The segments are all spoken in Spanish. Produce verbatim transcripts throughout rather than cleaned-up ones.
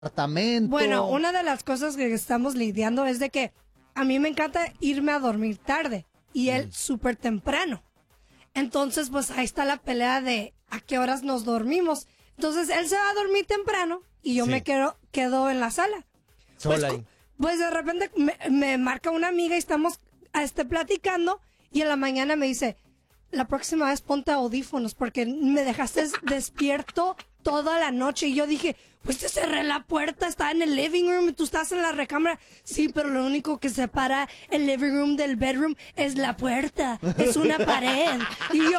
apartamento. Bueno, una de las cosas que estamos lidiando es de que a mí me encanta irme a dormir tarde y él mm. súper temprano. Entonces, pues ahí está la pelea de a qué horas nos dormimos. Entonces, él se va a dormir temprano y yo sí. me quedo, quedo en la sala. Sola pues, ahí. Pues de repente me, me marca una amiga y estamos este, platicando y en la mañana me dice, la próxima vez ponte audífonos porque me dejaste despierto toda la noche. Y yo dije, pues te cerré la puerta, estaba en el living room y tú estás en la recámara. Sí, pero lo único que separa el living room del bedroom es la puerta, es una pared. Y yo,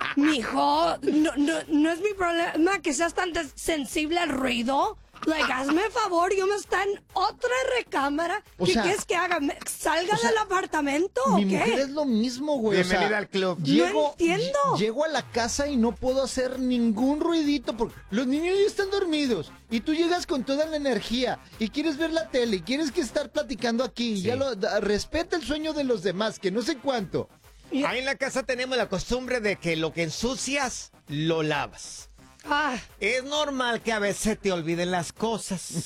mijo, no, no, no es mi problema que seas tan sensible al ruido. Like, hazme favor, yo me está en otra recámara. O ¿Qué sea, quieres que haga? ¿Salga o sea, del apartamento o mi qué? mujer es lo mismo, güey. Bienvenida o sea, al club. Llego, no entiendo. Llego a la casa y no puedo hacer ningún ruidito porque los niños ya están dormidos. Y tú llegas con toda la energía y quieres ver la tele y quieres que estar platicando aquí. Sí. Y ya lo, da, respeta el sueño de los demás, que no sé cuánto. Ahí en la casa tenemos la costumbre de que lo que ensucias, lo lavas. Ah. Es normal que a veces te olviden las cosas.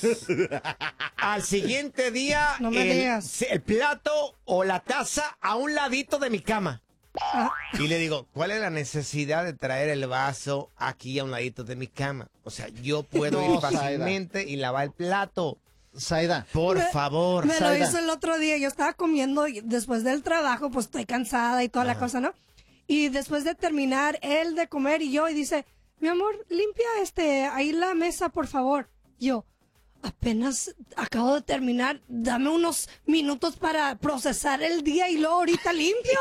Al siguiente día, no me el, digas. el plato o la taza a un ladito de mi cama. Ah. Y le digo, ¿cuál es la necesidad de traer el vaso aquí a un ladito de mi cama? O sea, yo puedo no, ir fácilmente Saida. Y lavar el plato. Saida, por me, favor. Me Saida. lo hizo el otro día. Yo estaba comiendo y después del trabajo, pues estoy cansada y toda ah. la cosa, ¿no? Y después de terminar él de comer y yo, y dice... Mi amor, limpia este ahí la mesa, por favor. Yo, apenas acabo de terminar, dame unos minutos para procesar el día y luego ahorita limpio.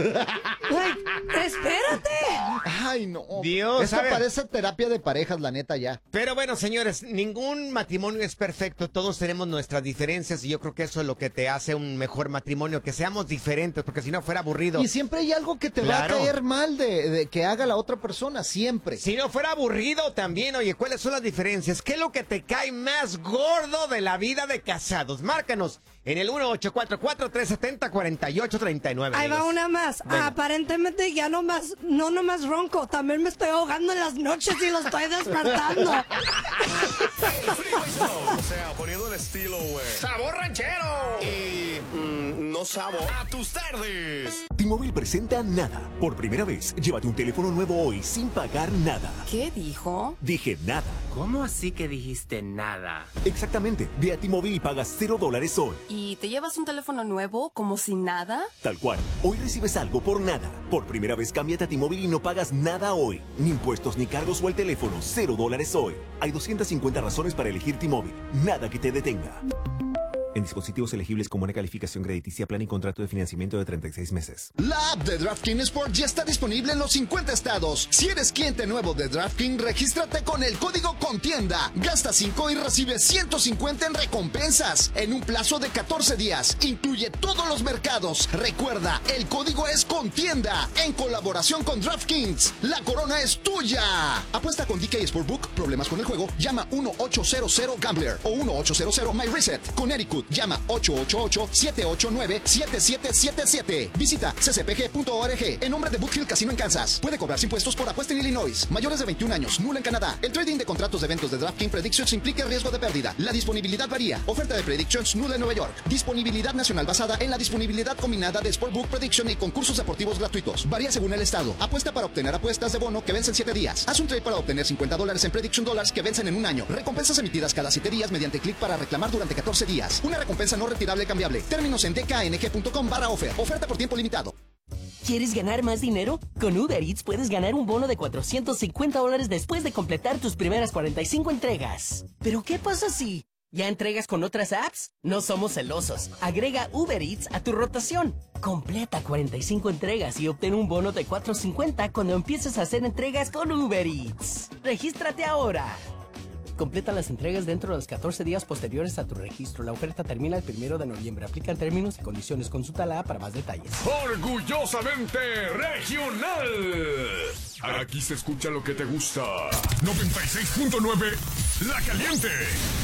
Like, espérate. Ay, no. Dios, Esto ¿sabe? parece terapia de parejas, la neta, ya. Pero bueno, señores, ningún matrimonio es perfecto. Todos tenemos nuestras diferencias y yo creo que eso es lo que te hace un mejor matrimonio, que seamos diferentes, porque si no fuera aburrido. Y siempre hay algo que te claro. va a caer mal de, de que haga la otra persona, siempre. Si no fuera aburrido también, oye, ¿cuáles son las diferencias? ¿Qué es lo que te cae más gordo de la vida de casados? Márcanos en el uno ocho cuatro cuatro, tres siete cero, cuatro ocho tres nueve. Ahí va una más. Venga. Aparentemente ya no más, no nomás ronco, también me estoy ahogando en las noches y lo estoy despertando. O sea, poniendo el estilo, güey. ¡Sabor ranchero! Y mmm, no sabor. ¡A tus tardes! T-Mobile presenta Nada. Por primera vez, llévate un teléfono nuevo hoy sin pagar nada. ¿Qué dijo? Dije nada. ¿Cómo así que dijiste nada? Exactamente. Ve a T-Mobile y pagas cero dólares hoy. ¿Y te llevas un teléfono nuevo como si nada? Tal cual. Hoy recibes algo por nada. Por primera vez, cámbiate a T-Mobile y no pagas nada hoy. Ni impuestos, ni cargos o el teléfono. Cero dólares hoy. Hay doscientas cincuenta razones para elegir T-Mobile. Nada que te detenga. En dispositivos elegibles con buena calificación crediticia, plan y contrato de financiamiento de treinta y seis meses. La app de DraftKings Sport ya está disponible en los cincuenta estados. Si eres cliente nuevo de DraftKings, regístrate con el código CONTIENDA. Gasta cinco y recibe ciento cincuenta en recompensas en un plazo de catorce días. Incluye todos los mercados. Recuerda, el código es CONTIENDA en colaboración con DraftKings. La corona es tuya. Apuesta con D K Sportbook. Problemas con el juego. Llama uno ocho cero cero Gambler o uno ocho cero cero My Reset. Connecticut. Llama ocho ocho ocho, siete ocho nueve, siete siete siete siete. Visita c c p g punto org en nombre de Bookfield Casino en Kansas. Puede cobrarse impuestos por apuesta en Illinois. Mayores de veintiún años, nula en Canadá. El trading de contratos de eventos de DraftKings Predictions implica riesgo de pérdida. La disponibilidad varía. Oferta de Predictions nula en Nueva York. Disponibilidad nacional basada en la disponibilidad combinada de Sportbook Prediction y concursos deportivos gratuitos. Varía según el estado. Apuesta para obtener apuestas de bono que vencen siete días. Haz un trade para obtener cincuenta dólares en Prediction Dollars que vencen en un año. Recompensas emitidas cada siete días mediante clic para reclamar durante catorce días. Una recompensa no retirable cambiable. Términos en d k n g punto com barra offer. Oferta por tiempo limitado. ¿Quieres ganar más dinero? Con Uber Eats puedes ganar un bono de cuatrocientos cincuenta dólares después de completar tus primeras cuarenta y cinco entregas. ¿Pero qué pasa si ya entregas con otras apps? No somos celosos. Agrega Uber Eats a tu rotación. Completa cuarenta y cinco entregas y obtén un bono de cuatrocientos cincuenta cuando empieces a hacer entregas con Uber Eats. ¡Regístrate ahora! Completa las entregas dentro de los catorce días posteriores a tu registro. La oferta termina el primero de noviembre. Aplican términos y condiciones. Consulta la app para más detalles. Orgullosamente regional. Aquí se escucha lo que te gusta. noventa y seis punto nueve La Caliente.